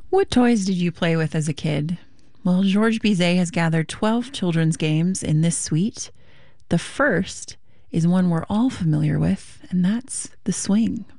What toys did you play with as a kid? Well, Georges Bizet has gathered 12 children's games in this suite. The first is one we're all familiar with, and that's the swing.